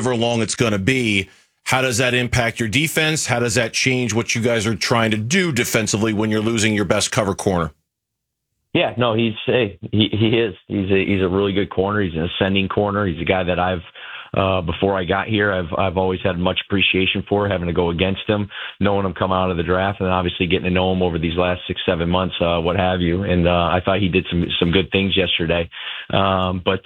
however long it's going to be. How does that impact your defense? How does that change what you guys are trying to do defensively when you're losing your best cover corner? Yeah, no, he is. He's a really good corner. He's an ascending corner. He's a guy that before I got here, I've always had much appreciation for, having to go against him, knowing him come out of the draft, and obviously getting to know him over these last 6-7 months, what have you. And I thought he did some good things yesterday. But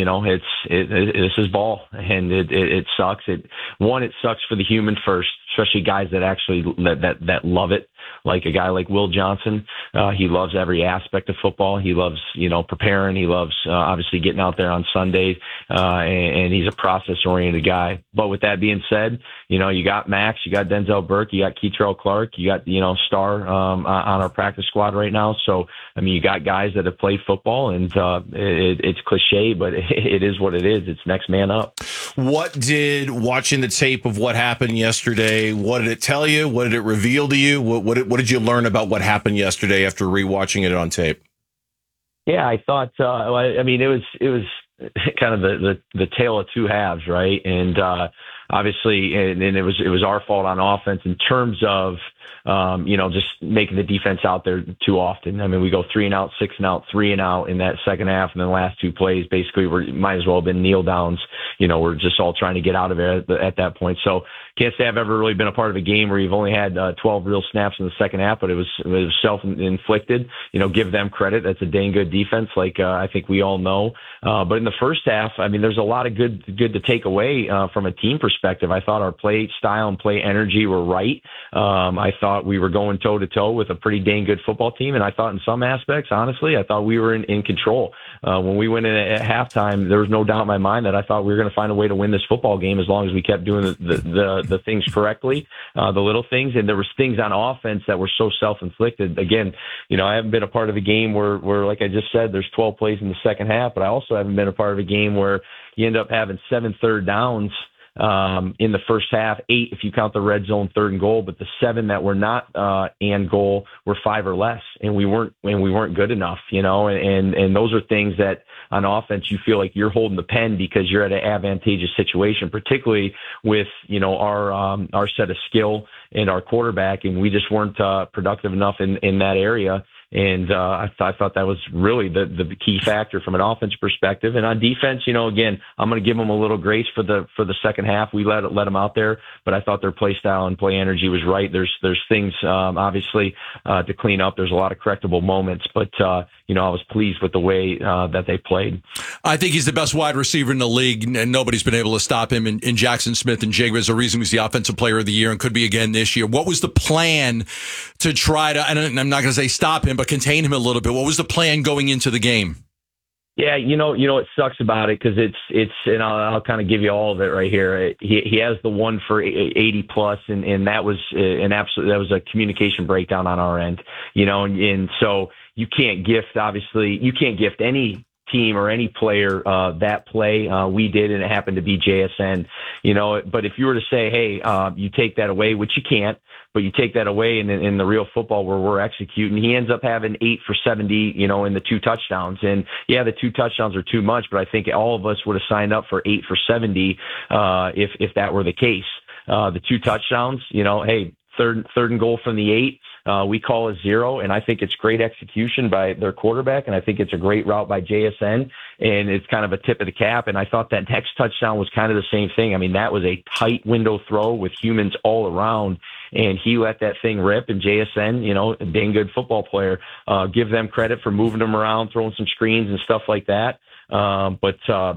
this is ball, and it sucks. It sucks for the human first, especially guys that actually that love it. Like a guy like Will Johnson, he loves every aspect of football. He loves, preparing. He loves, obviously, getting out there on Sunday, and he's a process-oriented guy. But with that being said, you got Max, you got Denzel Burke, you got Keitrell Clark, you got, Star on our practice squad right now. So, I mean, you got guys that have played football, and it's cliche, but it is what it is. It's next man up. What did watching the tape of what happened yesterday, what did it tell you? What did it reveal to you? What did you learn about what happened yesterday after rewatching it on tape? Yeah, I thought, it was kind of the tale of two halves, right? And obviously, and it was our fault on offense in terms of, just making the defense out there too often. I mean, we go 3 and out, 6 and out, 3 and out in that second half, and then the last 2 plays, basically, might as well have been kneel downs. We're just all trying to get out of it at that point. So can't say I've ever really been a part of a game where you've only had 12 real snaps in the second half, but it was self-inflicted. Give them credit. That's a dang good defense, like I think we all know. But in the first half, I mean, there's a lot of good to take away from a team perspective. I thought our play style and play energy were right. I thought we were going toe-to-toe with a pretty dang good football team, and I thought in some aspects, honestly, I thought we were in control. When we went in at halftime, there was no doubt in my mind that I thought we were going to find a way to win this football game as long as we kept doing the things correctly, the little things. And there was things on offense that were so self-inflicted. Again, I haven't been a part of a game where, like I just said, there's 12 plays in the second half, but I also haven't been a part of a game where you end up having 7 third downs in the first half, 8 if you count the red zone 3rd and goal, but the 7 that were not and goal were 5 or less, and we weren't good enough, and those are things that on offense you feel like you're holding the pen because you're at an advantageous situation, particularly with our set of skill and our quarterback, and we just weren't productive enough in that area. And I thought that was really the key factor from an offensive perspective. And on defense, again, I'm going to give them a little grace for the second half. We let them out there, but I thought their play style and play energy was right. There's things obviously to clean up. There's a lot of correctable moments, but I was pleased with the way that they played. I think he's the best wide receiver in the league, and nobody's been able to stop him in Jackson Smith-Njigba. There's a reason he's the offensive player of the year and could be again this year. What was the plan to try to, and I'm not going to say stop him, but contain him a little bit? What was the plan going into the game? Yeah, what sucks about it, because it's, and I'll kind of give you all of it right here. He has the one for 80 plus, and that was that was a communication breakdown on our end, and so you can't gift any team or any player that play. We did, and it happened to be JSN, but if you were to say, hey, you take that away, which you can't, but you take that away in the real football where we're executing, he ends up having 8 for 70, in the 2 touchdowns. And yeah, the 2 touchdowns are too much, but I think all of us would have signed up for 8 for 70 if that were the case. The 2 touchdowns, hey, third and goal from the 8. We call a 0, and I think it's great execution by their quarterback, and I think it's a great route by JSN, and it's kind of a tip of the cap. And I thought that next touchdown was kind of the same thing. I mean, that was a tight window throw with humans all around, and he let that thing rip. And JSN, a dang good football player, give them credit for moving them around, throwing some screens and stuff like that. But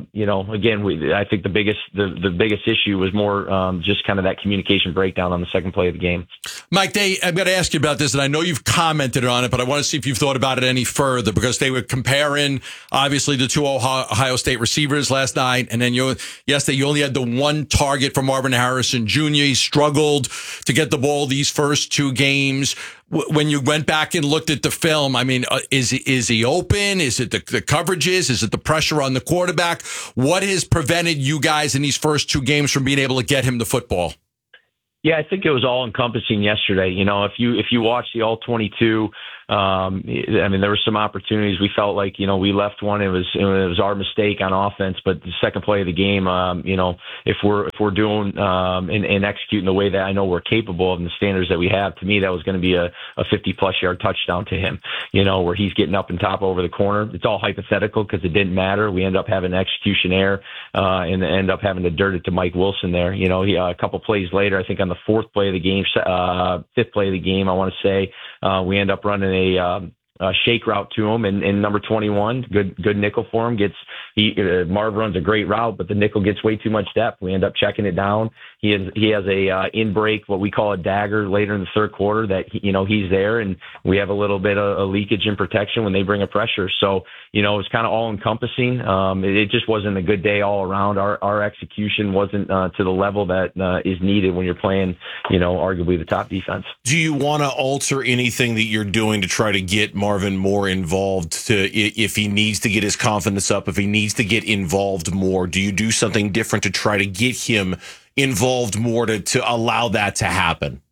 again, I think the biggest issue was more just kind of that communication breakdown on the second play of the game. Mike, I'm going to ask you about this, and I know you've commented on it, but I want to see if you've thought about it any further, because they were comparing, obviously, the 2 Ohio State receivers last night, and then you only had the 1 target for Marvin Harrison Jr. He struggled to get the ball these first 2 games. When you went back and looked at the film, I mean, is he open? Is it the coverages? Is it the pressure on the quarterback? What has prevented you guys in these first 2 games from being able to get him the football? Yeah, I think it was all encompassing yesterday. If you watch the all 22, I mean, there were some opportunities. We felt like, we left one. It was our mistake on offense, but the second play of the game, if we're doing and executing the way that I know we're capable of and the standards that we have, to me, that was going to be a 50-plus yard touchdown to him, where he's getting up and top over the corner. It's all hypothetical because it didn't matter. We end up having an execution error and end up having to dirt it to Mike Wilson there. A couple plays later, I think on the fourth play of the game, fifth play of the game, I want to say, we end up running a shake route to him, and number 21, good nickel for him. Marv runs a great route, but the nickel gets way too much depth. We end up checking it down. He has a in break, what we call a dagger, later in the third quarter that he's there, and we have a little bit of a leakage in protection when they bring a pressure. So it's kind of all encompassing. It just wasn't a good day all around. Our execution wasn't to the level that is needed when you're playing arguably the top defense. Do you want to alter anything that you're doing to try to get Marvin more involved, if he needs to get his confidence up, if he needs to get involved more? Do you do something different to try to get him involved more to allow that to happen?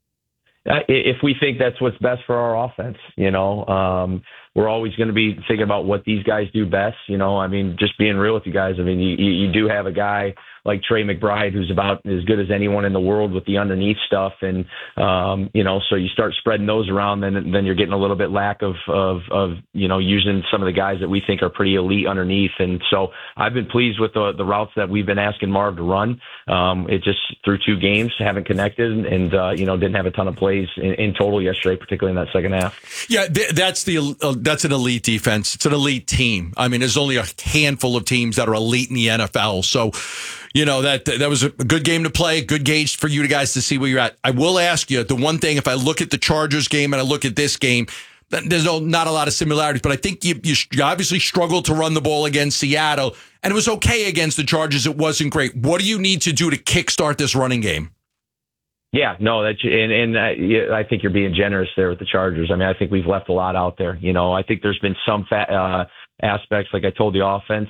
If we think that's what's best for our offense, we're always going to be thinking about what these guys do best. Just being real with you guys, you do have a guy like Trey McBride, who's about as good as anyone in the world with the underneath stuff. And, so you start spreading those around, then you're getting a little bit lack of using some of the guys that we think are pretty elite underneath. And so I've been pleased with the routes that we've been asking Marv to run. It just through 2 games, haven't connected and, didn't have a ton of plays in total yesterday, particularly in that second half. Yeah, that's an elite defense. It's an elite team. There's only a handful of teams that are elite in the NFL. So, that was a good game to play, good gauge for you guys to see where you're at. I will ask you, the one thing, if I look at the Chargers game and I look at this game, there's not a lot of similarities, but I think you obviously struggled to run the ball against Seattle, and it was okay against the Chargers. It wasn't great. What do you need to do to kickstart this running game? Yeah, no, I think you're being generous there with the Chargers. I think we've left a lot out there. I think there's been some aspects, like I told the offense,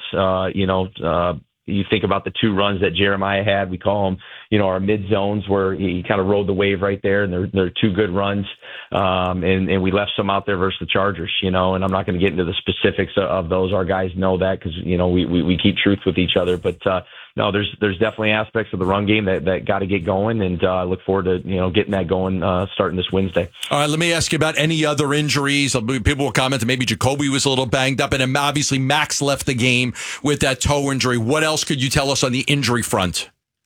you think about the 2 runs that Jeremiah had. We call them, our mid zones, where he kind of rode the wave right there, and they're 2 good runs. And we left some out there versus the Chargers, and I'm not going to get into the specifics of those. Our guys know that because, we keep truth with each other. But no, there's definitely aspects of the run game that got to get going, and I look forward to getting that going starting this Wednesday. All right, let me ask you about any other injuries. People will comment that maybe Jacoby was a little banged up, and then obviously Max left the game with that toe injury. What else could you tell us on the injury front?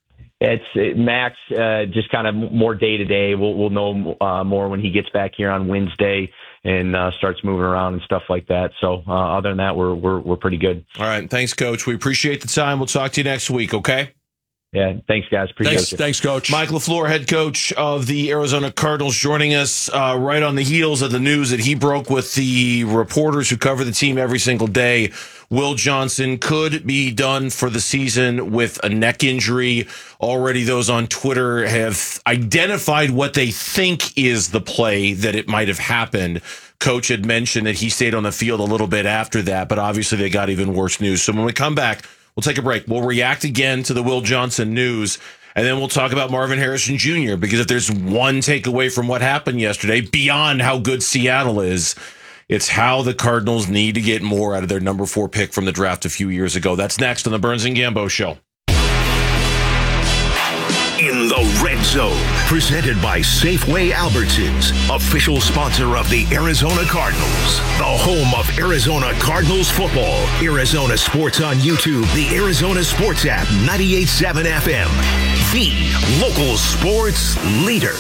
Max, just kind of more day to day. We'll know more when he gets back here on Wednesday and starts moving around and stuff like that. So other than that, we're pretty good. All right, thanks, Coach. We appreciate the time. We'll talk to you next week. Okay. Yeah, thanks, guys. Appreciate it. Thanks, Coach. Mike LaFleur, head coach of the Arizona Cardinals, joining us right on the heels of the news that he broke with the reporters who cover the team every single day. Will Johnson could be done for the season with a neck injury. Already those on Twitter have identified what they think is the play that it might have happened. Coach had mentioned that he stayed on the field a little bit after that, but obviously they got even worse news. So when we come back, we'll take a break. We'll react again to the Will Johnson news, and then we'll talk about Marvin Harrison Jr., because if there's one takeaway from what happened yesterday, beyond how good Seattle is, it's how the Cardinals need to get more out of their number 4 pick from the draft a few years ago. That's next on the Burns and Gambo Show. In the Red Zone, presented by Safeway Albertsons, official sponsor of the Arizona Cardinals, the home of Arizona Cardinals football. Arizona Sports on YouTube, the Arizona Sports app, 98.7 FM, the local sports leader.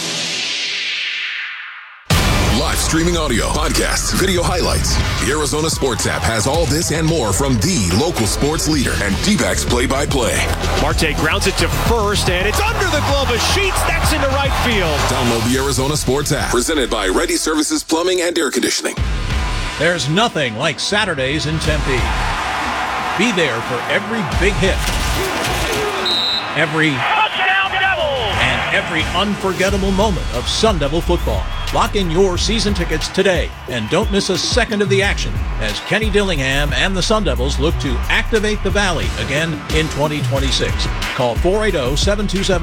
Live streaming audio, podcasts, video highlights. The Arizona Sports app has all this and more from the local sports leader and D-backs play-by-play. Marte grounds it to first, and it's under the glove of Sheets. That's into right field. Download the Arizona Sports app, presented by Ready Services Plumbing and Air Conditioning. There's nothing like Saturdays in Tempe. Be there for every big hit, every Touchdown Devils! and every unforgettable moment of Sun Devil football. Lock in your season tickets today and don't miss a second of the action as Kenny Dillingham and the Sun Devils look to activate the Valley again in 2026. Call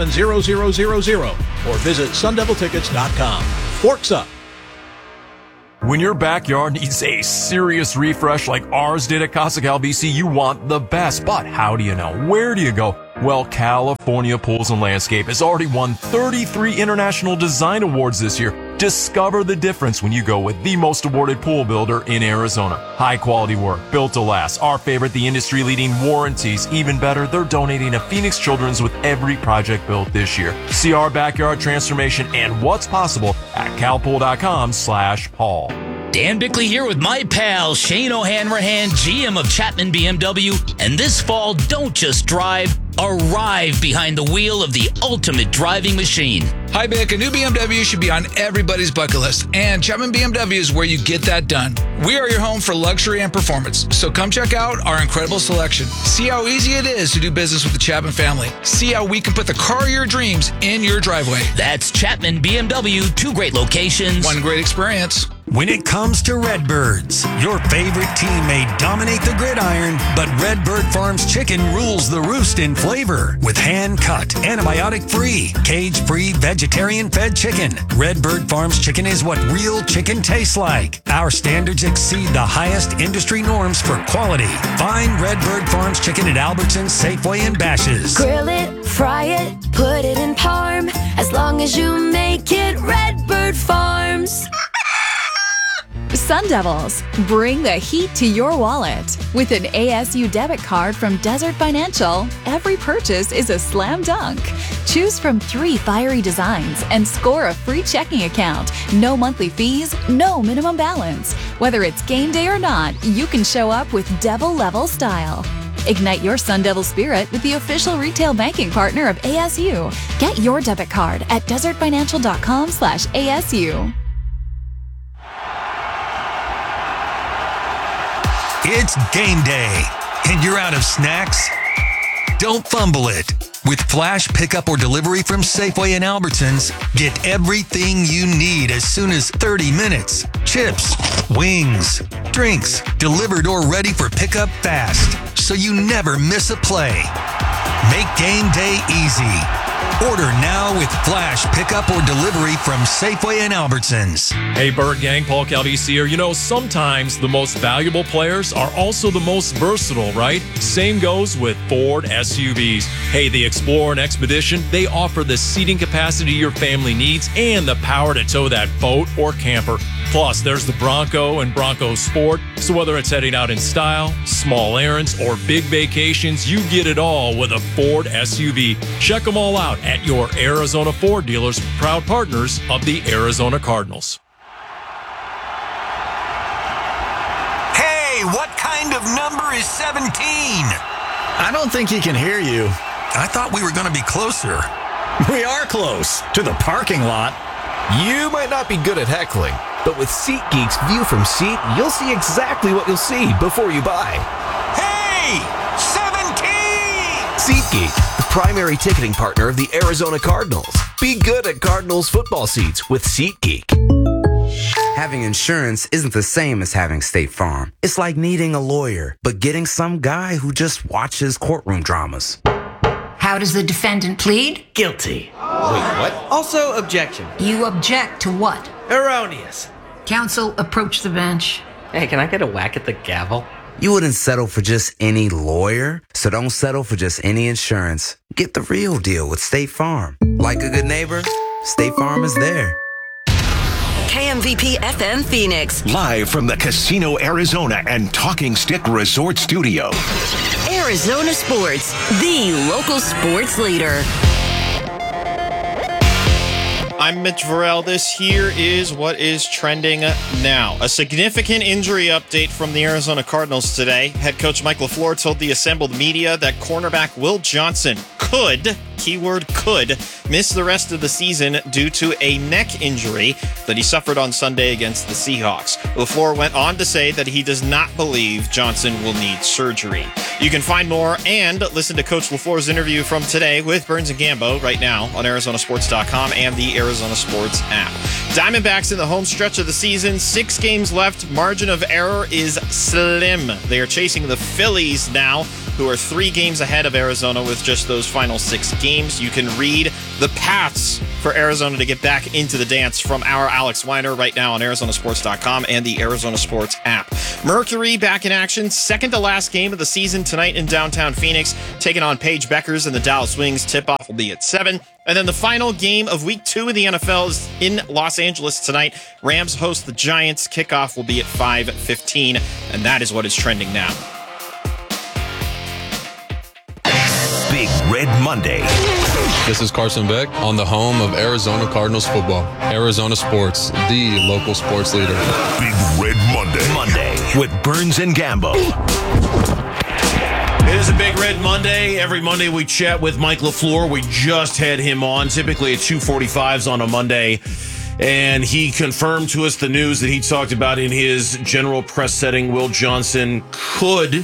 480-727-0000 or visit sundeviltickets.com. Forks up. When your backyard needs a serious refresh like ours did at Casa Cal BC, you want the best. But how do you know? Where do you go? Well, California Pools and Landscape has already won 33 international design awards this year. Discover the difference when you go with the most awarded pool builder in Arizona. High quality work, built to last. Our favorite, the industry leading warranties. Even better, they're donating to Phoenix Children's with every project built this year. See our backyard transformation and what's possible at calpool.com/Paul. Dan Bickley here with my pal Shane O'Hanrahan, GM of Chapman BMW. And this fall, don't just drive, arrive behind the wheel of the ultimate driving machine. Hi, Bick. A new BMW should be on everybody's bucket list, and Chapman BMW is where you get that done. We are your home for luxury and performance, so come check out our incredible selection. See how easy it is to do business with the Chapman family. See how we can put the car of your dreams in your driveway. That's Chapman BMW, 2 great locations, 1 great experience. When it comes to Redbirds, your favorite team may dominate the gridiron, but Redbird Farms chicken rules the roost in flavor. With hand-cut, antibiotic-free, cage-free, vegetarian-fed chicken, Redbird Farms chicken is what real chicken tastes like. Our standards exceed the highest industry norms for quality. Find Redbird Farms chicken at Albertsons, Safeway, and Bash's. Grill it, fry it, put it in parm. As long as you make it Redbird Farms. Sun Devils, bring the heat to your wallet. With an ASU debit card from Desert Financial, every purchase is a slam dunk. Choose from 3 fiery designs and score a free checking account. No monthly fees, no minimum balance. Whether it's game day or not, you can show up with Devil level style. Ignite your Sun Devil spirit with the official retail banking partner of ASU. Get your debit card at desertfinancial.com/ASU. It's game day, and you're out of snacks? Don't fumble it. With flash pickup or delivery from Safeway and Albertsons, get everything you need as soon as 30 minutes. Chips, wings, drinks, delivered or ready for pickup fast, so you never miss a play. Make game day easy. Order now with flash pickup or delivery from Safeway and Albertsons. Hey, Bird Gang, Paul Calvisi here. You know, sometimes the most valuable players are also the most versatile, right? Same goes with Ford SUVs. Hey, the Explorer and Expedition, they offer the seating capacity your family needs and the power to tow that boat or camper. Plus, there's the Bronco and Bronco Sport. So whether it's heading out in style, small errands, or big vacations, you get it all with a Ford SUV. Check them all out at your Arizona Ford dealers, proud partners of the Arizona Cardinals. Hey, what kind of number is 17? I don't think he can hear you. I thought we were going to be closer. We are close to the parking lot. You might not be good at heckling, but with SeatGeek's View from Seat, you'll see exactly what you'll see before you buy. Hey! 17! SeatGeek, the primary ticketing partner of the Arizona Cardinals. Be good at Cardinals football seats with SeatGeek. Having insurance isn't the same as having State Farm. It's like needing a lawyer, but getting some guy who just watches courtroom dramas. How does the defendant plead? Guilty. Wait, what? Also, objection. You object to what? Erroneous. Counsel, approach the bench. Hey, can I get a whack at the gavel? You wouldn't settle for just any lawyer, so don't settle for just any insurance. Get the real deal with State Farm. Like a good neighbor, State Farm is there. KMVP FM Phoenix. Live from the Casino Arizona and Talking Stick Resort Studio. Arizona Sports, the local sports leader. I'm Mitch Varel. This here is what is trending now. A significant injury update from the Arizona Cardinals today. Head coach Mike LaFleur told the assembled media that cornerback Will Johnson could, keyword could, miss the rest of the season due to a neck injury that he suffered on Sunday against the Seahawks. LaFleur went on to say that he does not believe Johnson will need surgery. You can find more and listen to Coach LaFleur's interview from today with Burns and Gambo right now on ArizonaSports.com and the Arizona Sports app. Diamondbacks in the home stretch of the season, 6 games left. Margin of error is slim. They are chasing the Phillies now, who are 3 games ahead of Arizona with just those final 6 games. You can read the paths for Arizona to get back into the dance from our Alex Weiner right now on ArizonaSports.com and the Arizona Sports app. Mercury back in action. Second to last game of the season tonight in downtown Phoenix, taking on Paige Beckers and the Dallas Wings. Tip-off will be at 7. And then the final game of Week 2 of the NFL is in Los Angeles tonight. Rams host the Giants. Kickoff will be at 5:15, and that is what is trending now. Big Red Monday. This is Carson Beck on the home of Arizona Cardinals football. Arizona Sports, the local sports leader. Big Red Monday. Monday with Burns and Gambo. It is a Big Red Monday. Every Monday we chat with Mike LaFleur. We just had him on, typically at 2:45s on a Monday. And he confirmed to us the news that he talked about in his general press setting. Will Johnson could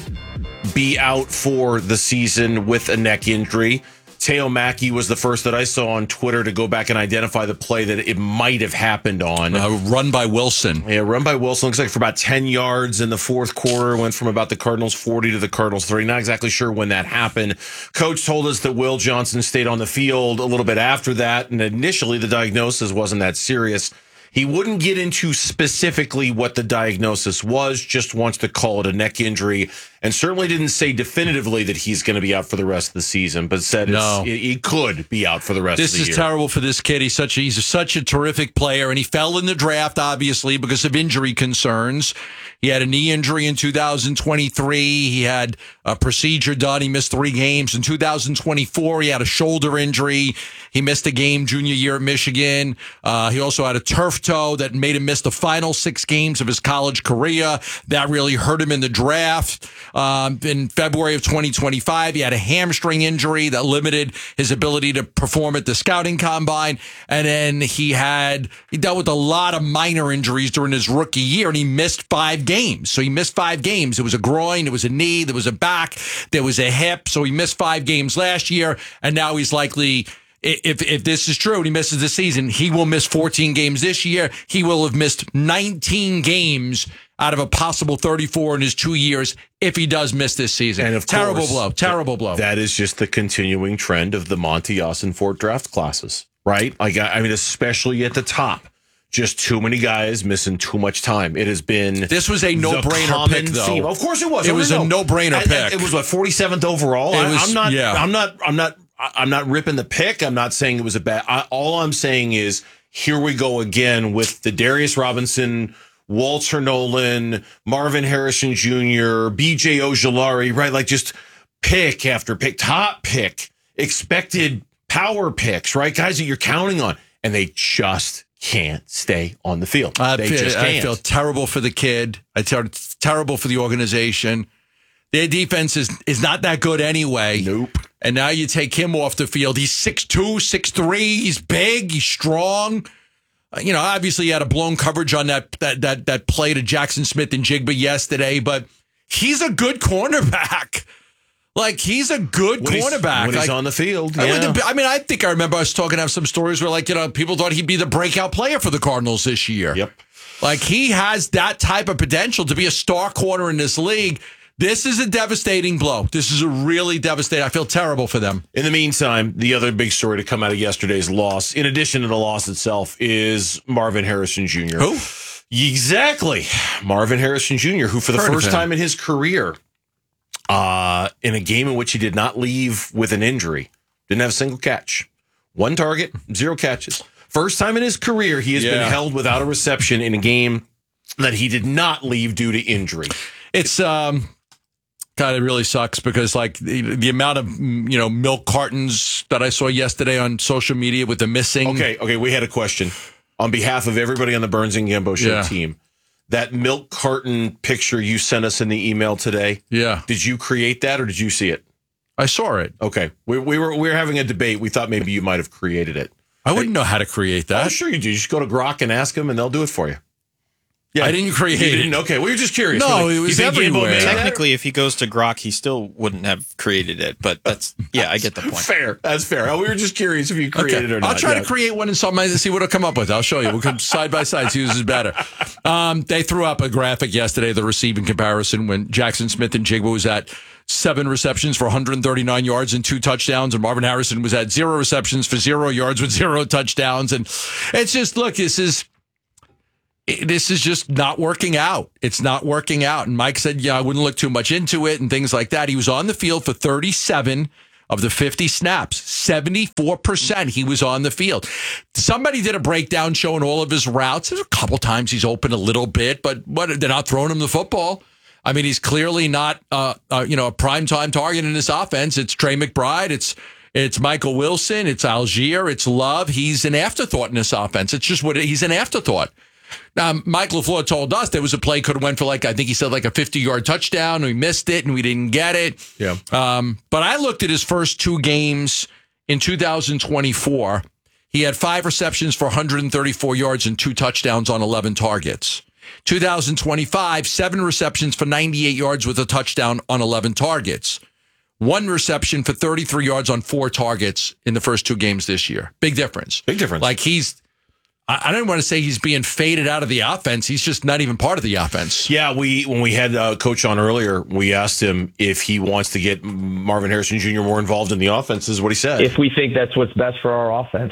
be out for the season with a neck injury. Teo Mackey was the first that I saw on Twitter to go back and identify the play that it might have happened on. Run by Wilson. Yeah, run by Wilson. Looks like for about 10 yards in the fourth quarter. Went from about the Cardinals 40 to the Cardinals 30. Not exactly sure when that happened. Coach told us that Will Johnson stayed on the field a little bit after that, and initially the diagnosis wasn't that serious. He wouldn't get into specifically what the diagnosis was, just wants to call it a neck injury, and certainly didn't say definitively that he's going to be out for the rest of the season, but said he could be out for the rest of the year. This is terrible for this kid. He's such a terrific player, and he fell in the draft, obviously, because of injury concerns. He had a knee injury in 2023. He had a procedure done. He missed 3 games. In 2024, he had a shoulder injury. He missed a game junior year at Michigan. He also had a turf toe that made him miss the final 6 games of his college career. That really hurt him in the draft. In February of 2025, he had a hamstring injury that limited his ability to perform at the scouting combine. And then he dealt with a lot of minor injuries during his rookie year, and he missed 5 games. So he missed 5 games. It was a groin, it was a knee, there was a back, there was a hip. So he missed 5 games last year, and now he's likely, if this is true and he misses the season, he will miss 14 games this year. He will have missed 19 games out of a possible 34 in his 2 years if he does miss this season. And of terrible course, blow, terrible blow. That is just the continuing trend of the Monty Ossenfort draft classes, right? Like, I mean, especially at the top. Just too many guys missing too much time. It has been. This was a no-brainer pick, though. Theme. Of course, it was. It was a no-brainer pick. It was what, 47th overall. I'm not ripping the pick. I'm not saying it was a bad. All I'm saying is here we go again with the Darius Robinson, Walter Nolan, Marvin Harrison Jr., B.J. Ojulari, right? Like just pick after pick, top pick, expected power picks, right? Guys that you're counting on, and they just can't stay on the field. They just can't. I feel terrible for the kid. I feel terrible for the organization. Their defense is not that good anyway. Nope. And now you take him off the field. He's 6'2", 6'3". He's big. He's strong. Obviously he had a blown coverage on that play to Jackson Smith and Jigba yesterday, but he's a good cornerback. Like, he's a good cornerback. When he's on the field, yeah. I think I remember us talking about some stories where, people thought he'd be the breakout player for the Cardinals this year. Yep. Like, he has that type of potential to be a star corner in this league. This is a devastating blow. This is a really devastating. I feel terrible for them. In the meantime, the other big story to come out of yesterday's loss, in addition to the loss itself, is Marvin Harrison Jr. Who? Exactly. Marvin Harrison Jr., who for the first time in his career, in a game in which he did not leave with an injury, didn't have a single catch, 1 target, 0 catches. First time in his career he has been held without a reception in a game that he did not leave due to injury. It's God, it really sucks because the amount of milk cartons that I saw yesterday on social media with the missing. Okay, we had a question on behalf of everybody on the Burns and Gambo Show team. That milk carton picture you sent us in the email today. Yeah. Did you create that or did you see it? I saw it. Okay. We were having a debate. We thought maybe you might have created it. I wouldn't know how to create that. Oh, sure you do. You just go to Grok and ask them and they'll do it for you. Yeah, I didn't create it. Okay, well, you're just curious. No, it was everywhere. Technically, if he goes to Grok, he still wouldn't have created it. But that's, I get the point. Fair. That's fair. We were just curious if you created it or not. I'll try to create one in some and see what it'll come up with. I'll show you. We'll come side by side, see whose is better. They threw up a graphic yesterday, the receiving comparison, when Jackson Smith and Jigba was at 7 receptions for 139 yards and 2 touchdowns. And Marvin Harrison was at 0 receptions for 0 yards with 0 touchdowns. And it's just, look, this is just not working out. It's not working out. And Mike said, I wouldn't look too much into it and things like that. He was on the field for 37 of the 50 snaps. 74% he was on the field. Somebody did a breakdown showing all of his routes. There's a couple times he's open a little bit, but they're not throwing him the football. I mean, he's clearly not a primetime target in this offense. It's Trey McBride. It's Michael Wilson. It's Algier. It's Love. He's an afterthought in this offense. It's just he's an afterthought. Now, Mike LaFleur told us there was a play could have went for I think he said a 50-yard touchdown, and we missed it, and we didn't get it. Yeah. But I looked at his first 2 games in 2024. He had 5 receptions for 134 yards and 2 touchdowns on 11 targets. 2025, 7 receptions for 98 yards with a touchdown on 11 targets. 1 reception for 33 yards on 4 targets in the first 2 games this year. Big difference. Big difference. I don't want to say he's being faded out of the offense. He's just not even part of the offense. Yeah, when we had Coach on earlier, we asked him if he wants to get Marvin Harrison Jr. more involved in the offense. This is what he said. If we think that's what's best for our offense,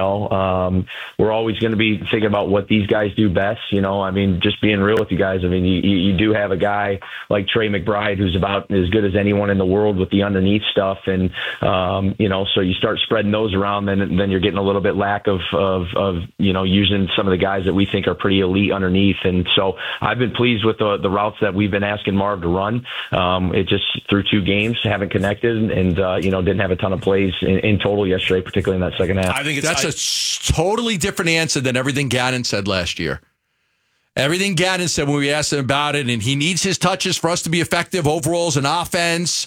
we're always going to be thinking about what these guys do best. I mean, just being real with you guys. I mean, you do have a guy like Trey McBride who's about as good as anyone in the world with the underneath stuff, and so you start spreading those around, then you're getting a little bit lack of using some of the guys that we think are pretty elite underneath. And so I've been pleased with the routes that we've been asking Marv to run. It just through 2 games haven't connected, and didn't have a ton of plays in total yesterday, particularly in that second half. I think that's a totally different answer than everything Gannon said last year. Everything Gannon said when we asked him about it, and he needs his touches for us to be effective overall as an offense.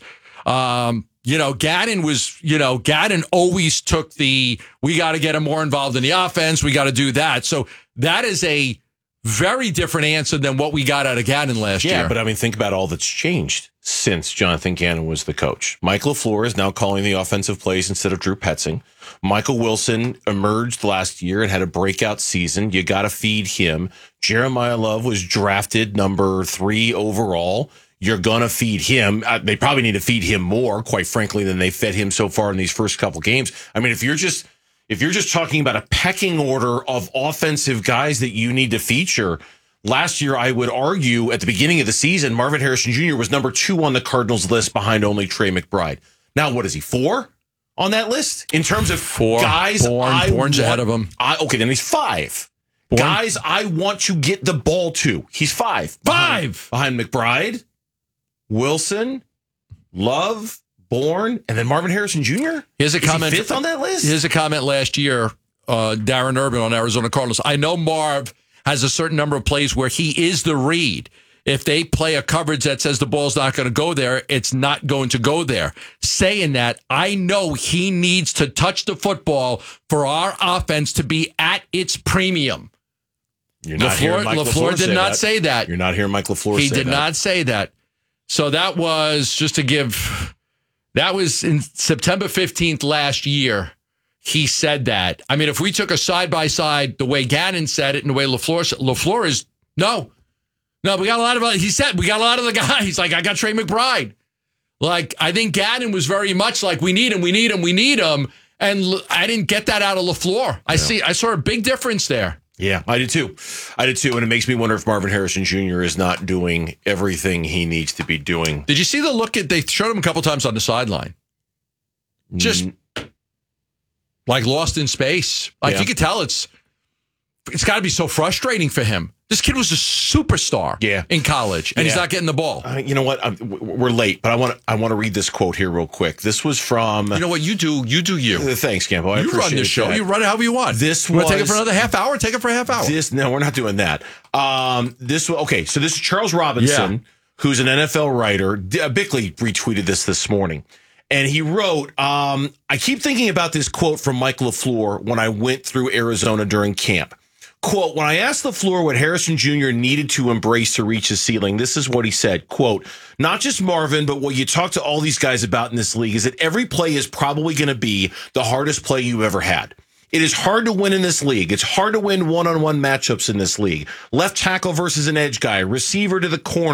Gannon always took we got to get him more involved in the offense. We got to do that. So that is a very different answer than what we got out of Gannon last year. Yeah, but I mean, think about all that's changed since Jonathan Gannon was the coach. Mike LaFleur is now calling the offensive plays instead of Drew Petzing. Michael Wilson emerged last year and had a breakout season. You got to feed him. Jeremiah Love was drafted number 3 overall. You're going to feed him. They probably need to feed him more, quite frankly, than they fed him so far in these first couple games. I mean, if you're just talking about a pecking order of offensive guys that you need to feature, last year, I would argue at the beginning of the season, Marvin Harrison Jr. was number 2 on the Cardinals list behind only Trey McBride. Now, what is he, 4 on that list? In terms of 4 guys, Bourne's ahead of him. Okay, then he's 5. Bourne? Guys I want to get the ball to. He's 5. 5! Behind McBride, Wilson, Love, Bourne, and then Marvin Harrison Jr.? Here's a comment. Is he 5th on that list? Here's a comment last year, Darren Urban on Arizona Cardinals. I know Marv has a certain number of plays where he is the read. If they play a coverage that says the ball's not going to go there, it's not going to go there. Saying that, I know he needs to touch the football for our offense to be at its premium. You're not hearing Mike LaFleur did not say that. You're not hearing Mike LaFleur say that. He did not say that. So that was, that was in September 15th last year. He said that. I mean, if we took a side-by-side, the way Gannon said it and the way LaFleur is, no, we got a lot of, he said, we got a lot of the guys. Like, I got Trey McBride. Like, I think Gannon was very much like, we need him. And I didn't get that out of LaFleur. I saw a big difference there. Yeah, I did too. And it makes me wonder if Marvin Harrison Jr. is not doing everything he needs to be doing. Did you see the look they showed him a couple times on the sideline? Just like lost in space. Like you could tell it's got to be so frustrating for him. This kid was a superstar in college, and he's not getting the ball. You know what? We're late, but I want to read this quote here real quick. This was from... You know what? You do you. Thanks, Campo. I appreciate run this show. That. You run it however you want. You want to take it for another half hour? Take it for a half hour. No, we're not doing that. So this is Charles Robinson, who's an NFL writer. Bickley retweeted this morning. And he wrote, I keep thinking about this quote from Mike LaFleur when I went through Arizona during camp. Quote, when I asked LaFleur what Harrison Jr. needed to embrace to reach his ceiling, this is what he said. Quote, not just Marvin, but what you talk to all these guys about in this league is that every play is probably going to be the hardest play you've ever had. It is hard to win in this league. It's hard to win one-on-one matchups in this league. Left tackle versus an edge guy, receiver to the corner.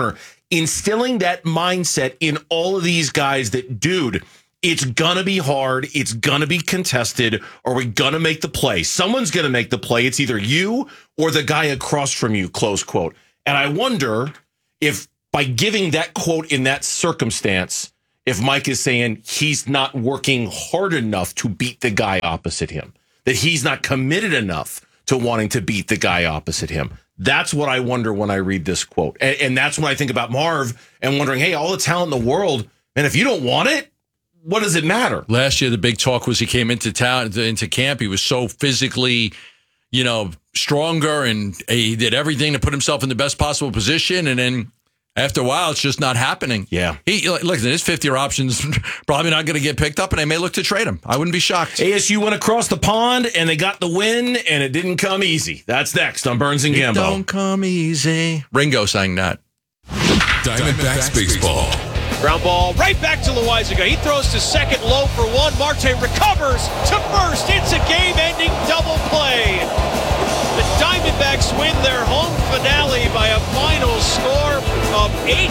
instilling that mindset in all of these guys that, dude, it's going to be hard. It's going to be contested. Are we going to make the play? Someone's going to make the play. It's either you or the guy across from you, close quote. And I wonder if by giving that quote in that circumstance, if Mike is saying he's not working hard enough to beat the guy opposite him, that he's not committed enough to wanting to beat the guy opposite him. That's what I wonder when I read this quote. And that's when I think about Marv and wondering, hey, all the talent in the world, and if you don't want it, what does it matter? Last year, the big talk was he came into camp. He was so physically, stronger, and he did everything to put himself in the best possible position. And then after a while, it's just not happening. Yeah. Look, his fifth-year option's probably not going to get picked up, and they may look to trade him. I wouldn't be shocked. ASU went across the pond, and they got the win, and it didn't come easy. That's next on Burns and Gambo. It don't come easy. Ringo sang that. Diamondbacks baseball. Ground ball right back to Loaisiga. He throws to second, low for one. Marte recovers to first. It's a game-ending double play. The Diamondbacks win their home finale by a final score of 8-4,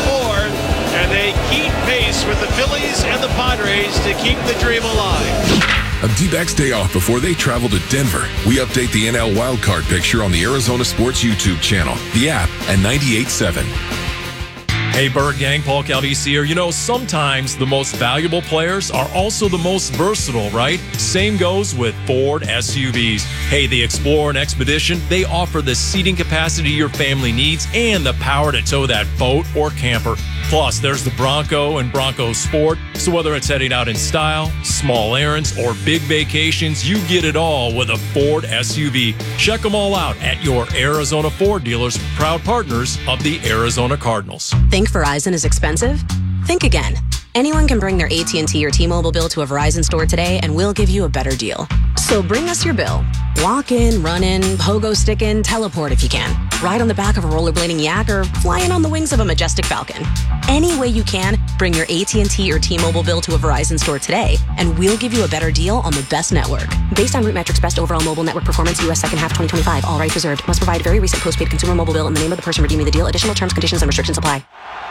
and they keep pace with the Phillies and the Padres to keep the dream alive. A D-backs day off before they travel to Denver. We update the NL wildcard picture on the Arizona Sports YouTube channel, the app, and 98.7. Hey, Bird Gang, Paul Calvisi here. Sometimes the most valuable players are also the most versatile, right? Same goes with Ford SUVs. Hey, the Explorer and Expedition, they offer the seating capacity your family needs and the power to tow that boat or camper. Plus, there's the Bronco and Bronco Sport. So whether it's heading out in style, small errands, or big vacations, you get it all with a Ford SUV. Check them all out at your Arizona Ford dealers, proud partners of the Arizona Cardinals. Think Verizon is expensive? Think again. Anyone can bring their AT&T or T-Mobile bill to a Verizon store today, and we'll give you a better deal. So bring us your bill. Walk in, run in, pogo stick in, teleport if you can. Ride on the back of a rollerblading yak, or fly in on the wings of a majestic falcon. Any way you can, bring your AT&T or T-Mobile bill to a Verizon store today, and we'll give you a better deal on the best network. Based on RootMetrics Best Overall Mobile Network Performance, U.S. second half 2025. All rights reserved. Must provide very recent postpaid consumer mobile bill in the name of the person redeeming the deal. Additional terms, conditions, and restrictions apply.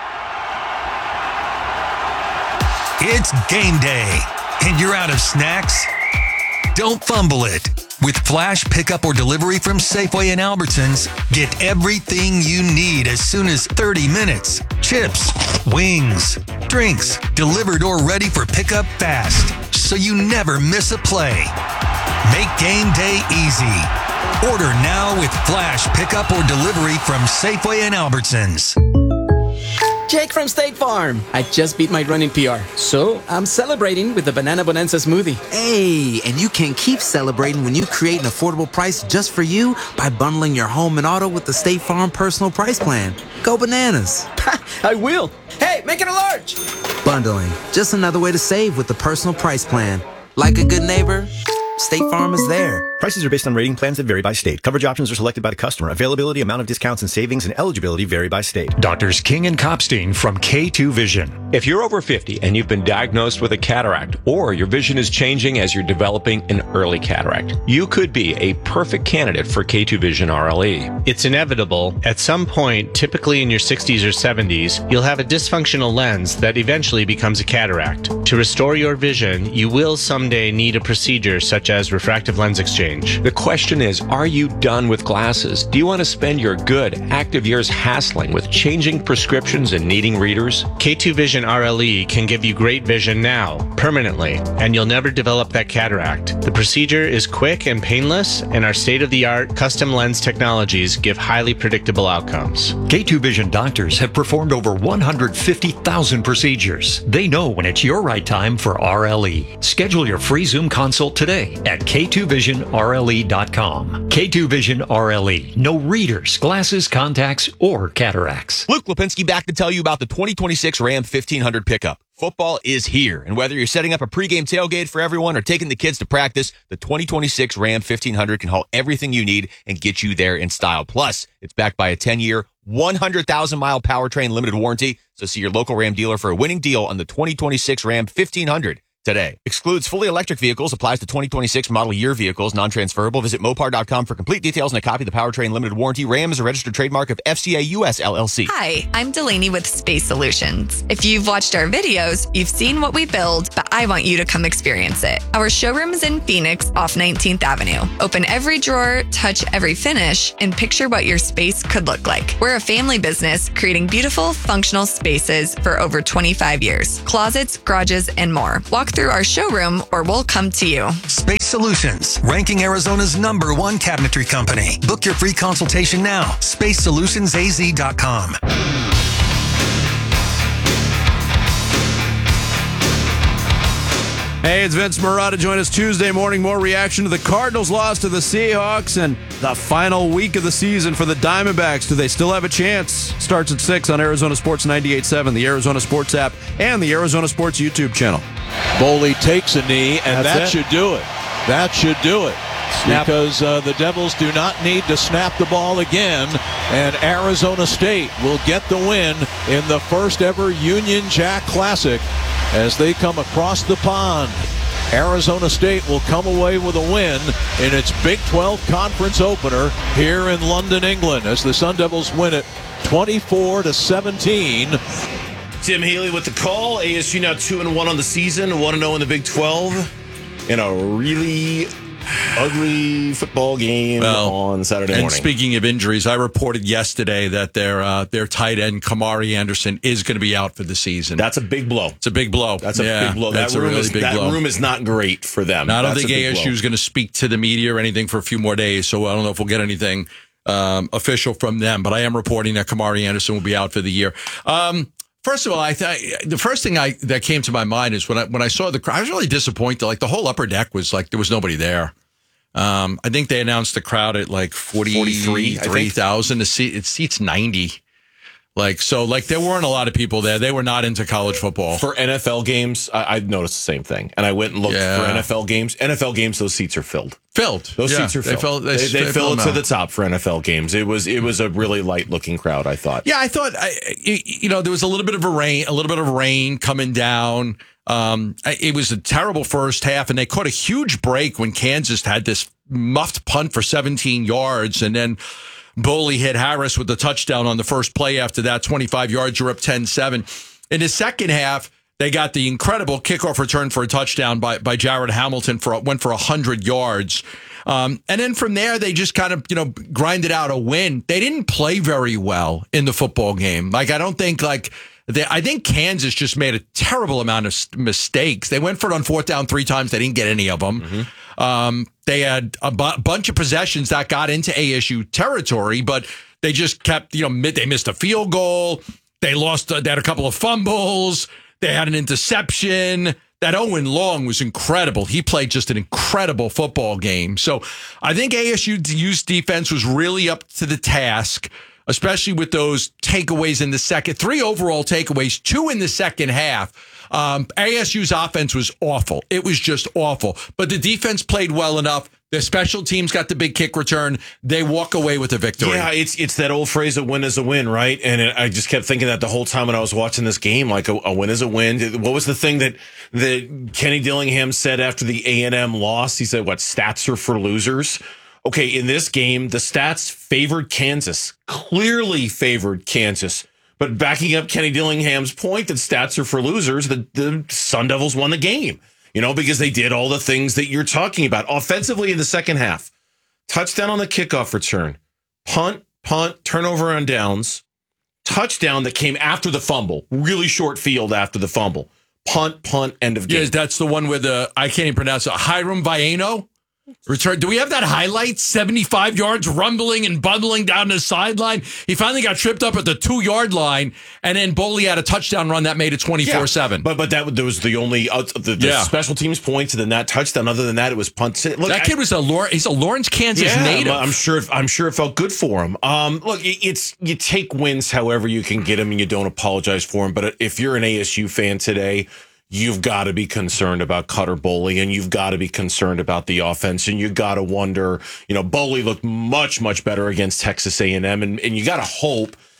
It's game day, and you're out of snacks? Don't fumble it. With Flash Pickup or Delivery from Safeway and Albertsons, get everything you need as soon as 30 minutes. Chips, wings, drinks, delivered or ready for pickup fast, so you never miss a play. Make game day easy. Order now with Flash Pickup or Delivery from Safeway and Albertsons. Jake from State Farm. I just beat my running PR, so I'm celebrating with the Banana Bonanza smoothie. Hey, and you can keep celebrating when you create an affordable price just for you by bundling your home and auto with the State Farm Personal Price Plan. Go bananas. I will. Hey, make it a large. Bundling, just another way to save with the Personal Price Plan. Like a good neighbor, State Farm is there. Prices are based on rating plans that vary by state. Coverage options are selected by the customer. Availability, amount of discounts and savings, and eligibility vary by state. Doctors King and Kopstein from K2 Vision. If you're over 50 and you've been diagnosed with a cataract, or your vision is changing as you're developing an early cataract, you could be a perfect candidate for K2 Vision RLE. It's inevitable. At some point, typically in your 60s or 70s, you'll have a dysfunctional lens that eventually becomes a cataract. To restore your vision, you will someday need a procedure such as refractive lens exchange. The question is, are you done with glasses? Do you want to spend your good, active years hassling with changing prescriptions and needing readers? K2 Vision RLE can give you great vision now, permanently, and you'll never develop that cataract. The procedure is quick and painless, and our state-of-the-art custom lens technologies give highly predictable outcomes. K2 Vision doctors have performed over 150,000 procedures. They know when it's your right time for RLE. Schedule your free Zoom consult today at K2VisionRLE.com. K2 Vision RLE. No readers, glasses, contacts, or cataracts. Luke Lipinski back to tell you about the 2026 Ram 1500 pickup. Football is here, and whether you're setting up a pregame tailgate for everyone or taking the kids to practice, the 2026 Ram 1500 can haul everything you need and get you there in style. Plus, it's backed by a 10-year, 100,000-mile powertrain limited warranty, so see your local Ram dealer for a winning deal on the 2026 Ram 1500 today. Excludes fully electric vehicles. Applies to 2026 model year vehicles. Non-transferable. Visit Mopar.com for complete details and a copy of the Powertrain Limited Warranty. Ram is a registered trademark of FCA US LLC. Hi, I'm Delaney with Space Solutions. If you've watched our videos, you've seen what we build, but I want you to come experience it. Our showroom is in Phoenix off 19th Avenue. Open every drawer, touch every finish, and picture what your space could look like. We're a family business creating beautiful, functional spaces for over 25 years. Closets, garages, and more. Walk through our showroom or we'll come to you. Space Solutions, ranking Arizona's #1 cabinetry company. Book your free consultation now. SpaceSolutionsAZ.com. Hey, it's Vince Marotta. Join us Tuesday morning. More reaction to the Cardinals' loss to the Seahawks and the final week of the season for the Diamondbacks. Do they still have a chance? Starts at 6 on Arizona Sports 98.7, the Arizona Sports app, and the Arizona Sports YouTube channel. Boley takes a knee, and that should do it. That should do it. Because the Devils do not need to snap the ball again, and Arizona State will get the win in the first ever Union Jack Classic as they come across the pond. Arizona State will come away with a win in its Big 12 conference opener here in London, England, as the Sun Devils win it 24-17. Tim Healy with the call. ASU now 2-1 on the season, 1-0 in the Big 12, in a really ugly football game on Saturday morning. And speaking of injuries, I reported yesterday that their tight end Kamari Anderson is going to be out for the season. That's a big blow. It's a big blow. That's a big blow. That room is not great for them. Now, I don't think ASU is going to speak to the media or anything for a few more days, so I don't know if we'll get anything official from them. But I am reporting that Kamari Anderson will be out for the year. First of all, the first thing that came to my mind is when I saw the crowd, I was really disappointed. Like the whole upper deck was like there was nobody there. I think they announced the crowd at like 43,000. It seats 90. There weren't a lot of people there. They were not into college football. For NFL games, I noticed the same thing. And I went and looked for NFL games. NFL games, those seats are filled. Those seats are filled. They fill it to the top for NFL games. It was a really light looking crowd, I thought. Yeah, I thought there was a little bit of rain coming down. It was a terrible first half, and they caught a huge break when Kansas had this muffed punt for 17 yards, and then Boley hit Harris with the touchdown on the first play after that. 25 yards, you're up 10-7. In the second half, they got the incredible kickoff return for a touchdown by Jared Hamilton went for 100 yards. And then from there, they just kind of, grinded out a win. They didn't play very well in the football game. I think Kansas just made a terrible amount of mistakes. They went for it on 4th down 3 times. They didn't get any of them. Mm-hmm. They had a bunch of possessions that got into ASU territory, but they just kept, they missed a field goal. They had a couple of fumbles. They had an interception. That Owen Long was incredible. He played just an incredible football game. So I think ASU's defense was really up to the task, especially with those takeaways in the second. 3 overall takeaways, 2 in the second half. ASU's offense was awful. It was just awful. But the defense played well enough. The special teams got the big kick return. They walk away with a victory. Yeah, it's that old phrase, a win is a win, right? And I just kept thinking that the whole time when I was watching this game, like a win is a win. What was the thing that Kenny Dillingham said after the A&M loss? He said, stats are for losers? Okay, in this game, the stats favored Kansas, clearly favored Kansas. But backing up Kenny Dillingham's point that stats are for losers, the Sun Devils won the game, because they did all the things that you're talking about. Offensively in the second half, touchdown on the kickoff return, punt, turnover on downs, touchdown that came after the fumble, really short field after the fumble, punt, end of game. Yeah, that's the one with I can't even pronounce it, Hiram Viano. Return. Do we have that highlight? 75 yards rumbling and bumbling down the sideline. He finally got tripped up at the 2-yard line, and then Boley had a touchdown run that made it 24-7. But that was the only special teams points, and then that touchdown. Other than that, it was punt. Look, that kid was he's a Lawrence, Kansas native. I'm sure it felt good for him. Look, you take wins however you can get them, and you don't apologize for them. But if you're an ASU fan today, you've got to be concerned about Cutter Boley, and you've got to be concerned about the offense, and you got to wonder, Boley looked much, much better against Texas A&M, and you got to hope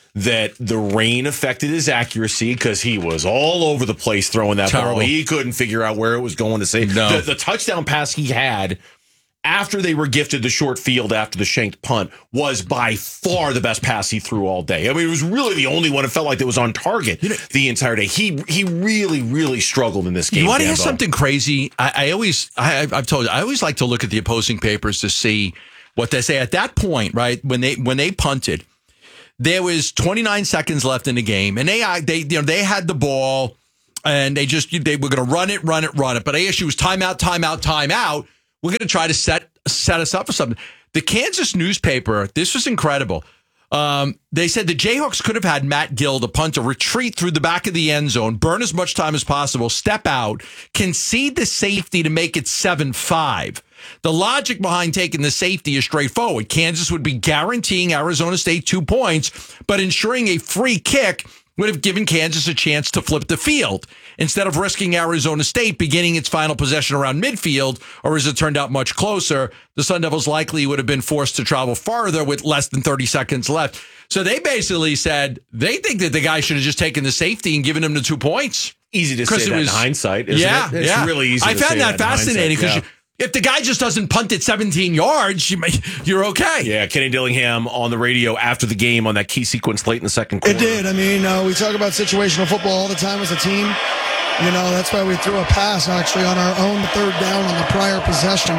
that the rain affected his accuracy because he was all over the place throwing that ball. He couldn't figure out where it was going to save. No. The touchdown pass he had after they were gifted the short field after the shanked punt was by far the best pass he threw all day. I mean, it was really the only one it felt like that was on target the entire day. He really, really struggled in this game. You want to hear something crazy? I've told you, I always like to look at the opposing papers to see what they say. At that point, right, when they punted, there was 29 seconds left in the game, and they had the ball, and they were going to run it. But ASU was timeout. We're going to try to set us up for something. The Kansas newspaper, this was incredible. They said the Jayhawks could have had Matt Gill, the punter, retreat through the back of the end zone, burn as much time as possible, step out, concede the safety to make it 7-5. The logic behind taking the safety is straightforward. Kansas would be guaranteeing Arizona State 2 points, but ensuring a free kick would have given Kansas a chance to flip the field instead of risking Arizona State beginning its final possession around midfield, or as it turned out much closer, the Sun Devils likely would have been forced to travel farther with less than 30 seconds left. So they basically said they think that the guy should have just taken the safety and given him the 2 points. Easy to say that in hindsight, isn't it? It's really easy I to found say that fascinating because if the guy just doesn't punt it 17 yards, you're okay. Yeah, Kenny Dillingham on the radio after the game on that key sequence late in the second quarter. It did. I mean, we talk about situational football all the time as a team. You know, that's why we threw a pass actually on our own third down on the prior possession.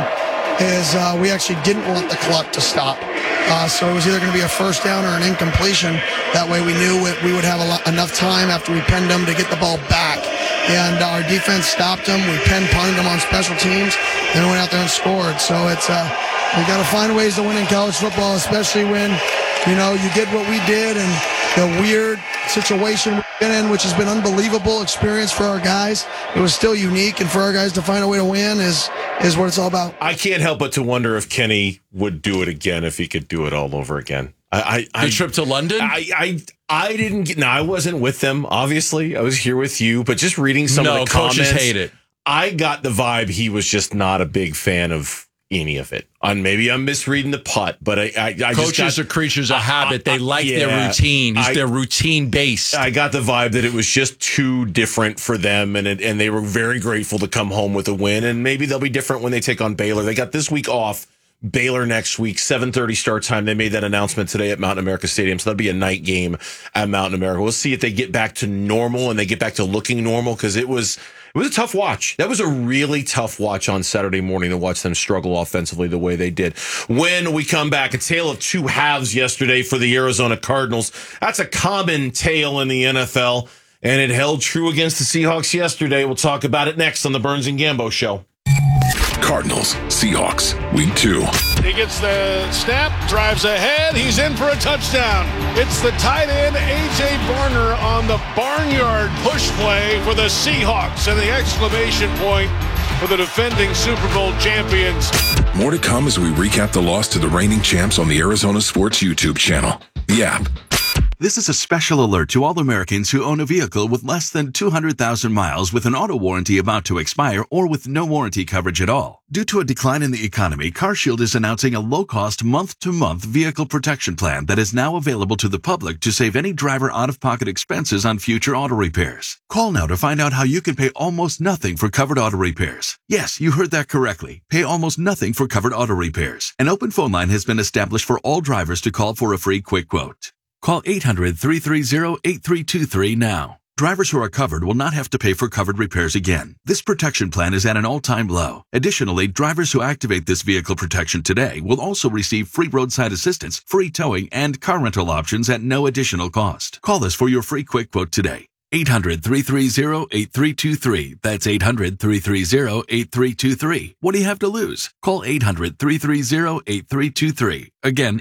We actually didn't want the clock to stop. So it was either going to be a first down or an incompletion. That way we knew we would have enough time after we penned them to get the ball back. And our defense stopped them. We punted them on special teams. Then we went out there and scored. So it's we got to find ways to win in college football, especially when, you know, you did what we did and the weird situation we've been in, which has been unbelievable experience for our guys. It was still unique, and for our guys to find a way to win is what it's all about. I can't help but to wonder if Kenny would do it again if he could do it all over again. The trip to London? I didn't get. No, I wasn't with them. Obviously, I was here with you. But just reading some of the comments, coaches hate it. I got the vibe he was just not a big fan of any of it. And maybe I'm misreading the putt, but I coaches are creatures of habit. They like their routine. They're routine based. I got the vibe that it was just too different for them, and they were very grateful to come home with a win. And maybe they'll be different when they take on Baylor. They got this week off. Baylor next week, 7:30 start time. They made that announcement today at Mountain America Stadium, so that'll be a night game at Mountain America. We'll see if they get back to normal and they get back to looking normal, because it was a tough watch. That was a really tough watch on Saturday morning to watch them struggle offensively the way they did. When we come back, a tale of two halves yesterday for the Arizona Cardinals. That's a common tale in the NFL, and it held true against the Seahawks yesterday. We'll talk about it next on the Burns and Gambo Show. Cardinals, Seahawks, Week 2. He gets the snap, drives ahead, he's in for a touchdown. It's the tight end, A.J. Barner, on the barnyard push play for the Seahawks, and the exclamation point for the defending Super Bowl champions. More to come as we recap the loss to the reigning champs on the Arizona Sports YouTube channel, the app. This is a special alert to all Americans who own a vehicle with less than 200,000 miles with an auto warranty about to expire or with no warranty coverage at all. Due to a decline in the economy, CarShield is announcing a low-cost month-to-month vehicle protection plan that is now available to the public to save any driver out-of-pocket expenses on future auto repairs. Call now to find out how you can pay almost nothing for covered auto repairs. Yes, you heard that correctly. Pay almost nothing for covered auto repairs. An open phone line has been established for all drivers to call for a free quick quote. Call 800-330-8323 now. Drivers who are covered will not have to pay for covered repairs again. This protection plan is at an all-time low. Additionally, drivers who activate this vehicle protection today will also receive free roadside assistance, free towing, and car rental options at no additional cost. Call us for your free quick quote today. 800-330-8323. That's 800-330-8323. What do you have to lose? Call 800-330-8323. Again,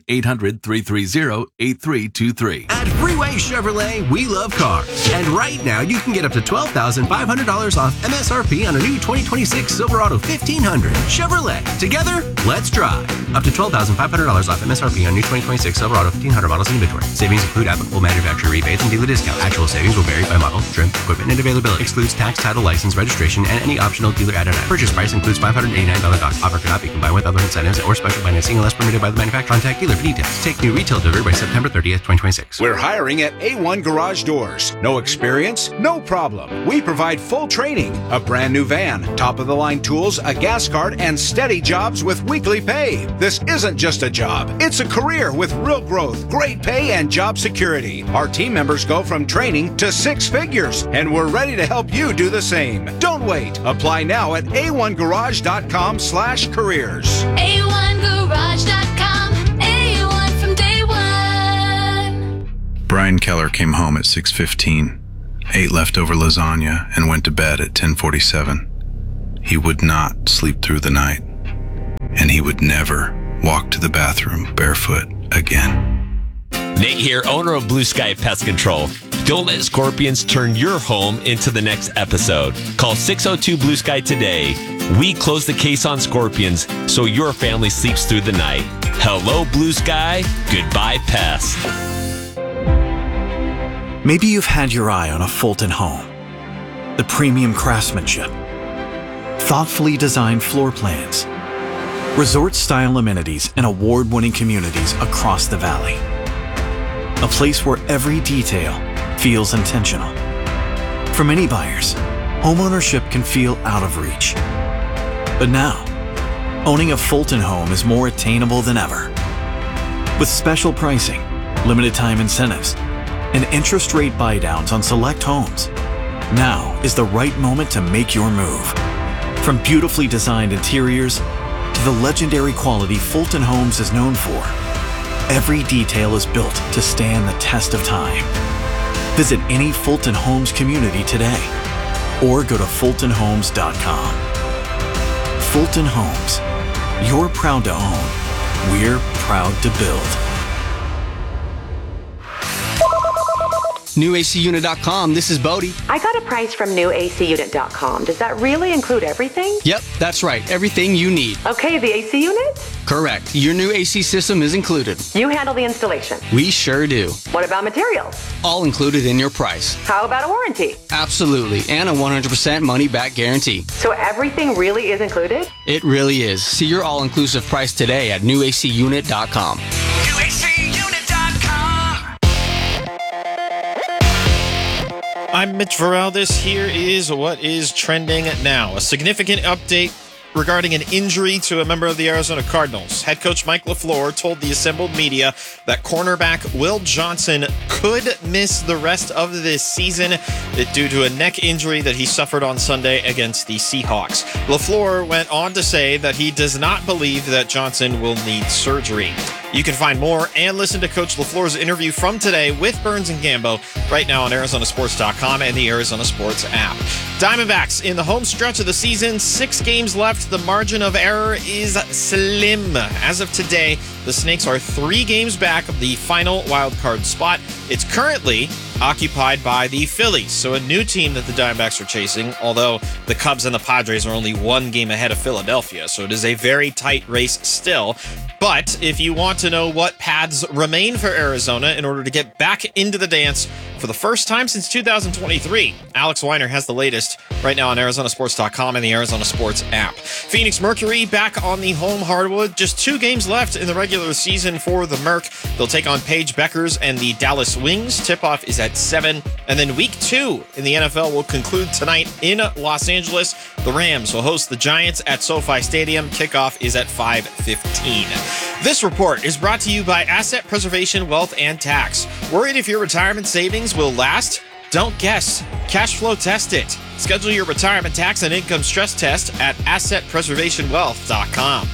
800-330-8323. At Freeway Chevrolet, we love cars. And right now, you can get up to $12,500 off MSRP on a new 2026 Silverado 1500. Chevrolet. Together, let's drive. Up to $12,500 off MSRP on new 2026 Silverado 1500 models in inventory. Savings include applicable manufacturer rebates and dealer discounts. Actual savings will vary by model, trim, equipment, and availability. Excludes tax, title, license, registration, and any optional dealer added. Purchase price includes $589 dock. Offer cannot be combined with other incentives or special financing unless permitted by the manufacturer. Contact dealer for details. Take new retail delivery by September 30th, 2026. We're hiring at A1 Garage Doors. No experience? No problem. We provide full training, a brand new van, top-of-the-line tools, a gas card, and steady jobs with weekly pay. This isn't just a job. It's a career with real growth, great pay, and job security. Our team members go from training to 6 figures, and we're ready to help you do the same. Don't wait. Apply now at a1garage.com/careers. A1garage.com. A1 from day one. Brian Keller came home at 6:15, ate leftover lasagna, and went to bed at 10:47. He would not sleep through the night, and he would never walk to the bathroom barefoot again. Nate here, owner of Blue Sky Pest Control. Don't let scorpions turn your home into the next episode. Call 602 Blue Sky today. We close the case on scorpions so your family sleeps through the night. Hello, Blue Sky. Goodbye, pests. Maybe you've had your eye on a Fulton home. The premium craftsmanship, thoughtfully designed floor plans, resort-style amenities, and award-winning communities across the valley. A place where every detail feels intentional. For many buyers, homeownership can feel out of reach. But now, owning a Fulton home is more attainable than ever. With special pricing, limited time incentives, and interest rate buydowns on select homes, now is the right moment to make your move. From beautifully designed interiors to the legendary quality Fulton Homes is known for, every detail is built to stand the test of time. Visit any Fulton Homes community today or go to fultonhomes.com. Fulton Homes. You're proud to own. We're proud to build. NewACUnit.com. This is Bodie. I got a price from NewACUnit.com. Does that really include everything? Yep, that's right. Everything you need. Okay, the AC unit? Correct. Your new AC system is included. You handle the installation. We sure do. What about materials? All included in your price. How about a warranty? Absolutely. And a 100% money-back guarantee. So everything really is included? It really is. See your all-inclusive price today at NewACUnit.com. I'm Mitch Varaldis. Here is what is trending now. A significant update regarding an injury to a member of the Arizona Cardinals. Head coach Mike LaFleur told the assembled media that cornerback Will Johnson could miss the rest of this season due to a neck injury that he suffered on Sunday against the Seahawks. LaFleur went on to say that he does not believe that Johnson will need surgery. You can find more and listen to Coach LaFleur's interview from today with Burns and Gambo right now on ArizonaSports.com and the Arizona Sports app. Diamondbacks in the home stretch of the season, 6 games left. The margin of error is slim. As of today, the Snakes are 3 games back of the final wild card spot. It's currently occupied by the Phillies, so a new team that the Diamondbacks are chasing, although the Cubs and the Padres are only 1 game ahead of Philadelphia, so it is a very tight race still. But if you want to know what paths remain for Arizona in order to get back into the dance for the first time since 2023, Alex Weiner has the latest right now on ArizonaSports.com and the Arizona Sports app. Phoenix Mercury back on the home hardwood. Just 2 games left in the regular season for the Merc. They'll take on Paige Beckers and the Dallas Wings. Tip-off is at 7. And then week 2 in the NFL will conclude tonight in Los Angeles. The Rams will host the Giants at SoFi Stadium. Kickoff is at 5:15. This report is brought to you by Asset Preservation Wealth and Tax. Worried if your retirement savings will last? Don't guess. Cash flow test it. Schedule your retirement tax and income stress test at AssetPreservationWealth.com.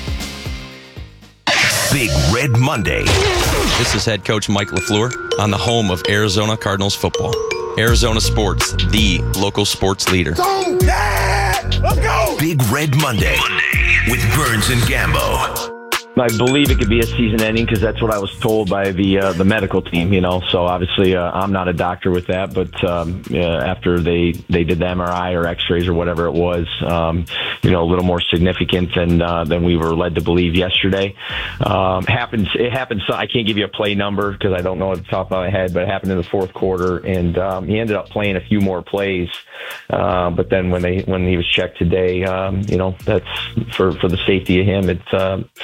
Big Red Monday. This is head coach Mike LaFleur on the home of Arizona Cardinals football. Arizona Sports, the local sports leader. Go, Dad! Let's go! Big Red Monday with Burns and Gambo. I believe it could be a season ending because that's what I was told by the medical team, you know. So obviously I'm not a doctor with that, but after they did the MRI or X-rays or whatever it was, you know, a little more significant than we were led to believe yesterday. It happens. I can't give you a play number because I don't know at the top of my head, but it happened in the fourth quarter, and he ended up playing a few more plays. But then when he was checked today, you know, that's for the safety of him. It's I'm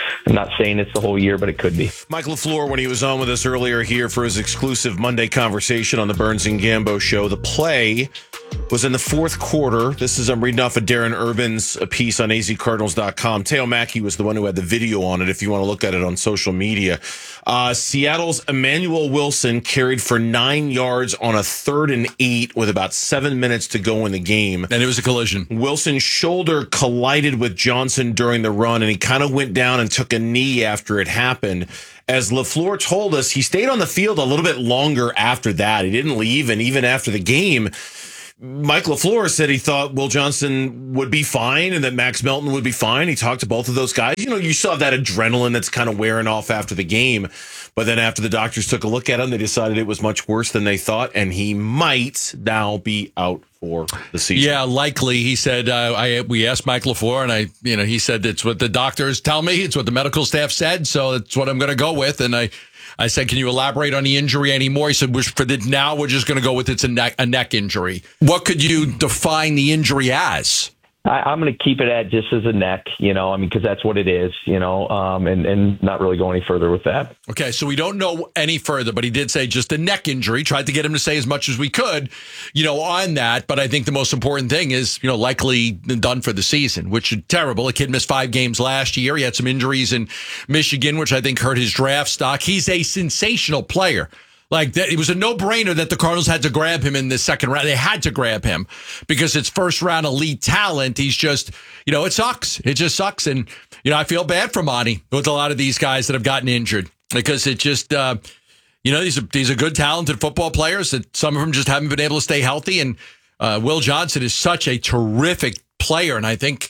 Not saying it's the whole year, but it could be. Mike LaFleur, when he was on with us earlier here for his exclusive Monday conversation on the Burns and Gambo show, the play was in the fourth quarter. I'm reading off of Darren Urban's piece on azcardinals.com. Teo Mackey was the one who had the video on it, if you want to look at it on social media. Seattle's Emmanuel Wilson carried for 9 yards on a 3rd and 8 with about 7 minutes to go in the game. And it was a collision. Wilson's shoulder collided with Johnson during the run, and he kind of went down and took a knee after it happened. As LaFleur told us, he stayed on the field a little bit longer after that. He didn't leave, and even after the game, Mike LaFleur said he thought Will Johnson would be fine and that Max Melton would be fine. He talked to both of those guys. You know, you still have that adrenaline that's kind of wearing off after the game. But then after the doctors took a look at him, they decided it was much worse than they thought, and he might now be out for the season. Yeah, likely. He said, we asked Mike LaFleur, and he said it's what the doctors tell me. It's what the medical staff said, so it's what I'm going to go with. And I said, can you elaborate on the injury anymore? He said, now we're just going to go with it's a neck injury. What could you define the injury as? I'm going to keep it at just as a neck, because that's what it is, and not really go any further with that. Okay, so we don't know any further, but he did say just a neck injury. Tried to get him to say as much as we could, on that. But I think the most important thing is, likely done for the season, which is terrible. A kid missed 5 games last year. He had some injuries in Michigan, which I think hurt his draft stock. He's a sensational player. Like, it was a no-brainer that the Cardinals had to grab him in the second round. They had to grab him because it's first-round elite talent. He's just, it sucks. It just sucks. And, I feel bad for Monty with a lot of these guys that have gotten injured because it just, these are good, talented football players that some of them just haven't been able to stay healthy. And Will Johnson is such a terrific player. And I think,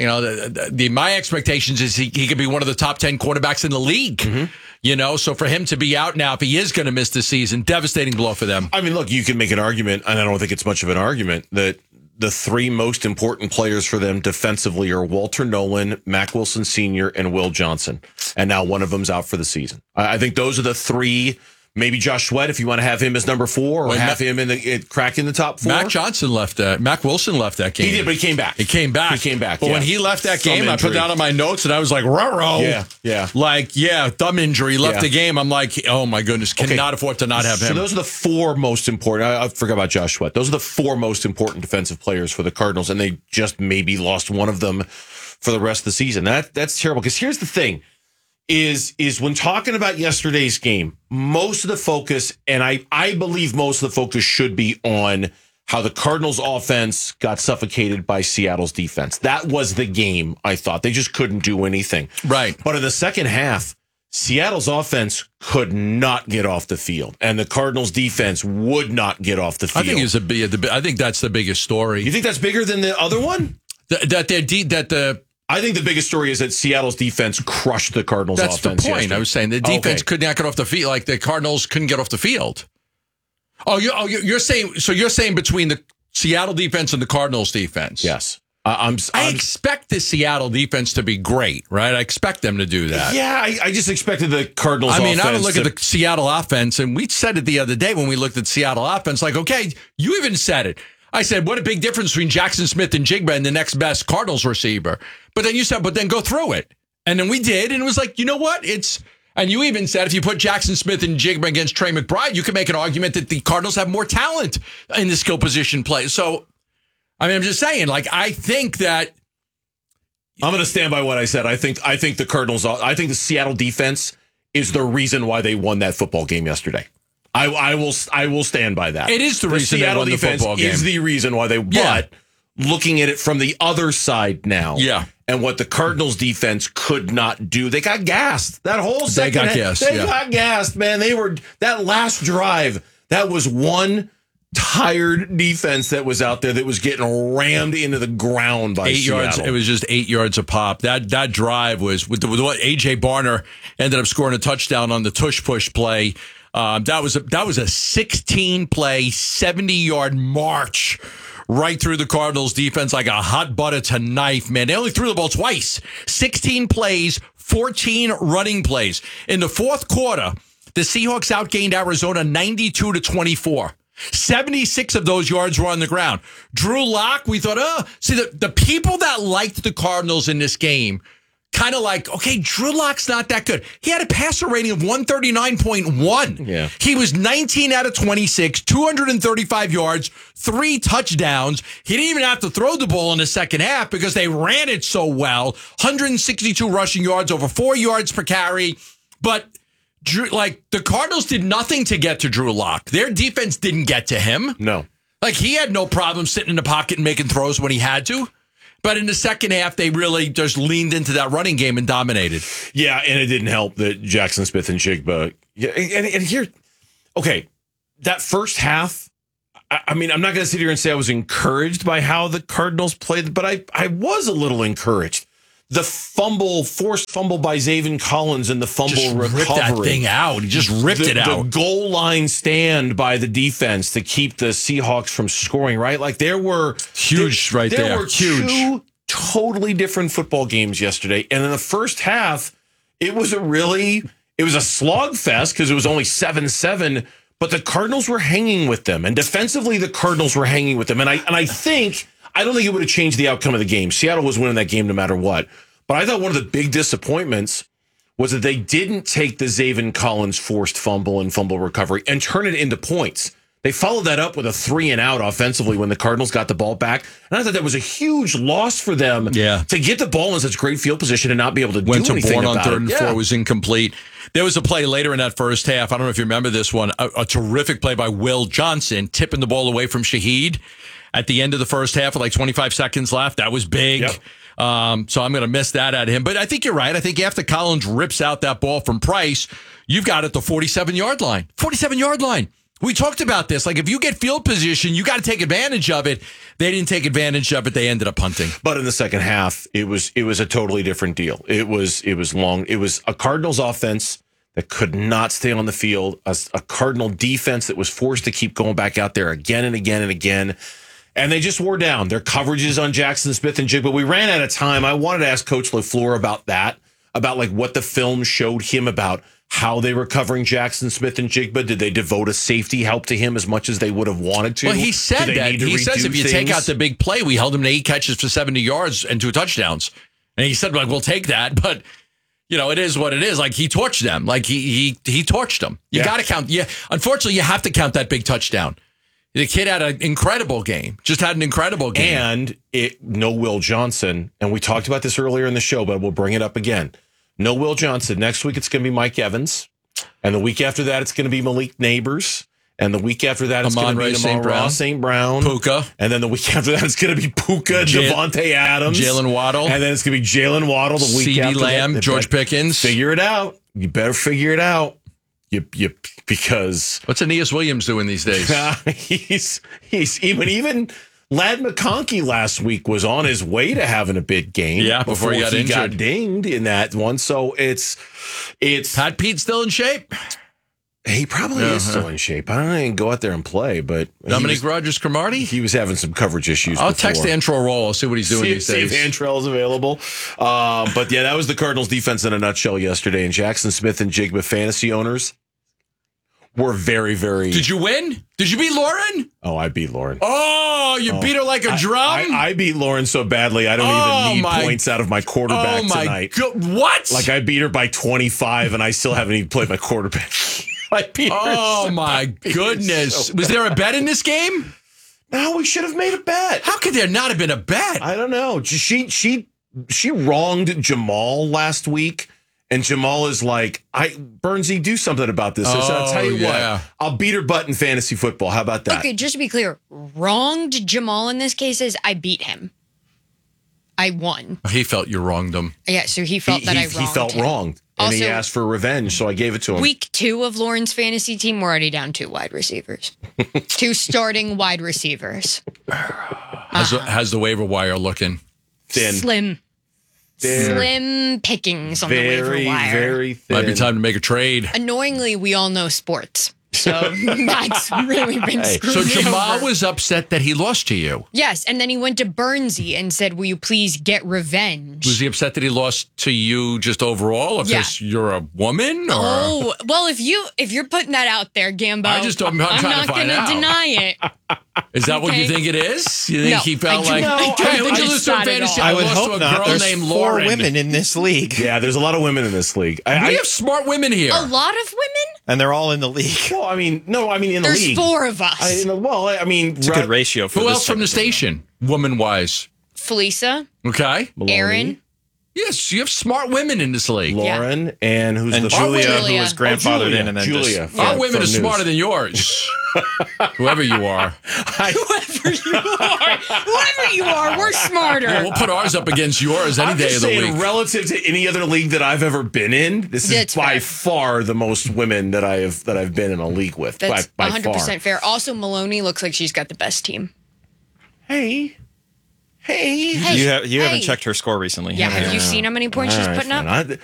my expectations is he could be one of the top 10 quarterbacks in the league. Mm-hmm. So for him to be out now, if he is going to miss the season, devastating blow for them. I mean, look, you can make an argument, and I don't think it's much of an argument, that the 3 most important players for them defensively are Walter Nolan, Mack Wilson Sr., and Will Johnson. And now one of them's out for the season. I think those are the 3. Maybe Josh Sweat, if you want to have him as number 4 or have him cracking the top 4. Mack Wilson left that game. He did, but he came back. He came back. But when he left that game, I put down on my notes and I was like, ruh-roh. Yeah. Thumb injury, left the game. I'm like, oh my goodness, cannot afford to not have him. So those are the 4 most important. I forgot about Josh Sweat. Those are the 4 most important defensive players for the Cardinals, and they just maybe lost one of them for the rest of the season. That's terrible, because here's the thing. Is when talking about yesterday's game, most of the focus, and I believe most of the focus should be on how the Cardinals offense got suffocated by Seattle's defense. That was the game, I thought. They just couldn't do anything. Right. But in the second half, Seattle's offense could not get off the field, and the Cardinals defense would not get off the field. I think that's the biggest story. You think that's bigger than the other one? I think the biggest story is that Seattle's defense crushed the Cardinals' offense. That's the point. Yesterday. I was saying the defense could not get off the field, like the Cardinals couldn't get off the field. You're saying between the Seattle defense and the Cardinals defense? Yes. I expect the Seattle defense to be great, right? I expect them to do that. Yeah, I just expected the Cardinals offense. I would look at the Seattle offense, and we said it the other day when we looked at Seattle offense, like, okay, you even said it. I said, what a big difference between Jackson Smith and Jigba and the next best Cardinals receiver. But then you said, but then go through it. And then we did, and it was like, you know what? And you even said if you put Jackson Smith and Jigba against Trey McBride, you could make an argument that the Cardinals have more talent in the skill position play. So, I mean, I'm just saying, like, I think that I'm going to stand by what I said. I think the Seattle defense is the reason why they won that football game yesterday. I will stand by that. It is the reason they won the football game. Is the reason why they. Yeah. But looking at it from the other side now, yeah, and what the Cardinals defense could not do, they got gassed. That whole second, they got gassed, man. They were that last drive. That was one tired defense that was out there that was getting rammed into the ground by 8 yards. Seattle. It was just 8 yards a pop. That drive was with what AJ Barner ended up scoring a touchdown on the tush push play. That was a 16-play, 70-yard march right through the Cardinals defense like a hot butter to knife, man. They only threw the ball twice. 16 plays, 14 running plays. In the fourth quarter, the Seahawks outgained Arizona 92-24. 76 of those yards were on the ground. Drew Lock, we thought, see, the people that liked the Cardinals in this game kind of like, okay, Drew Lock's not that good. He had a passer rating of 139.1. Yeah. He was 19 out of 26, 235 yards, 3 touchdowns. He didn't even have to throw the ball in the second half because they ran it so well. 162 rushing yards, over 4 yards per carry. But Drew, the Cardinals did nothing to get to Drew Lock. Their defense didn't get to him. No. He had no problem sitting in the pocket and making throws when he had to. But in the second half, they really just leaned into that running game and dominated. Yeah, and it didn't help that Jackson Smith and Jigba. Yeah, and here, okay, that first half, I mean, I'm not going to sit here and say I was encouraged by how the Cardinals played, but I was a little encouraged. The forced fumble by Zaven Collins and the fumble just recovery. Ripped that thing out. He just ripped it out. The goal line stand by the defense to keep the Seahawks from scoring, right? There were huge there. There were two totally different football games yesterday. And in the first half, it was a slogfest because it was only 7-7, but the Cardinals were hanging with them. And defensively, the Cardinals were hanging with them. And I don't think it would have changed the outcome of the game. Seattle was winning that game no matter what. But I thought one of the big disappointments was that they didn't take the Zaven Collins forced fumble and fumble recovery and turn it into points. They followed that up with a 3-and-out offensively when the Cardinals got the ball back. And I thought that was a huge loss for them to get the ball in such great field position and not be able to do anything about it. Went to Bourne on 3rd and 4, was incomplete. There was a play later in that first half. I don't know if you remember this one. A terrific play by Will Johnson, tipping the ball away from Shaheed at the end of the first half with 25 seconds left. That was big. Yep. So I'm going to miss that at him. But I think you're right. I think after Collins rips out that ball from Price, you've got it the 47-yard line. 47-yard line. We talked about this. If you get field position, you got to take advantage of it. They didn't take advantage of it. They ended up punting. But in the second half, it was a totally different deal. It was long. It was a Cardinals offense that could not stay on the field, a Cardinal defense that was forced to keep going back out there again and again and again. And they just wore down. Their coverages on Jackson Smith and Jigba. We ran out of time. I wanted to ask Coach LaFleur about that, about what the film showed him about how they were covering Jackson Smith and Jigba. Did they devote a safety help to him as much as they would have wanted to? Well, he said that. He says if you take out the big play, we held him to 8 catches for 70 yards and 2 touchdowns. And he said, we'll take that. But, it is what it is. He torched them. He torched them. You got to count. Yeah. Unfortunately, you have to count that big touchdown. The kid had an incredible game. Just had an incredible game. And no Will Johnson. And we talked about this earlier in the show, but we'll bring it up again. No Will Johnson. Next week, it's going to be Mike Evans. And the week after that, it's going to be Malik Neighbors. And the week after that, it's going to be Amon-Ra St. Brown. Puka. And then the week after that, it's going to be Puka, Devontae Adams. Jalen Waddle. And then it's going to be Jalen Waddle the week after that. CeeDee Lamb, George Pickens. Figure it out. You better figure it out. Because what's Aeneas Williams doing these days? he's even Ladd McConkey last week was on his way to having a big game. Yeah, before he got dinged in that one. So it's Pat Pete still in shape. He probably is still in shape. I don't know, he can go out there and play, but Dominique Rodgers-Cromartie? He was having some coverage issues. I'll text Antrell Roll. I'll see what he's doing these days. See if Antrell's available. But yeah, that was the Cardinals defense in a nutshell yesterday. And Jackson Smith and Jigba fantasy owners were very, very... Did you win? Did you beat Lauren? Oh, I beat Lauren. Oh, you beat her like a drum? I beat Lauren so badly, I don't even need points out of my quarterback tonight. What? I beat her by 25, and I still haven't even played my quarterback. I beat her. Oh, my goodness. Was there a bet in this game? No, we should have made a bet. How could there not have been a bet? I don't know. She wronged Jamal last week. And Jamal is like, Bernsey, do something about this. So I'll tell you what, I'll beat her butt in fantasy football. How about that? Okay, just to be clear, wronged Jamal in this case is I beat him. I won. He felt you wronged him. Yeah, so he felt that I wronged him. He felt wronged. And also, he asked for revenge, so I gave it to him. Week 2 of Lauren's fantasy team, we're already down 2 wide receivers. 2 starting wide receivers. How's the waiver wire looking? Thin. Slim pickings on the waiver wire. Very thin. Might be time to make a trade. Annoyingly, we all know sports. So that's really been screwed So me Jamal over. was upset that he lost to you. Yes, and then he went to Bernsey and said, will you please get revenge? Was he upset that he lost to you just overall, or because you're a woman? Or? Oh, well, if you're putting that out there, Gambo, I'm trying to not find going to out. deny it. Is that what you Okay. think it is? You think No, he felt I do like, not. hey, I would you don't lose to a think fantasy? so. I I would lost to hope a not. girl There's named 4 Lauren. women in this league. Yeah, there's a lot of women in this league. We have smart women here. A lot of women? And they're all in the league. Well, I mean, in the There's league. 4 of us. It's a good ratio for Who this else from type the of thing. station, woman-wise? Felisa, Okay. Aaron. Yes, you have smart women in this league. Lauren, and who's And the Julia, Julia. who was grandfathered Julia. in and then Julia. just... Our women are from news. smarter than yours. Whoever you are. Whoever you are, we're smarter. Yeah, we'll put ours up against yours any I'm day just of the saying, week. relative to any other league that I've ever been in, this is That's by fair. far the most women that I've been in a league with. That's by 100% far. fair. Also, Maloney looks like she's got the best team. Hey. You haven't checked her score recently. Yeah, have have you seen how many points she's putting up? Fine.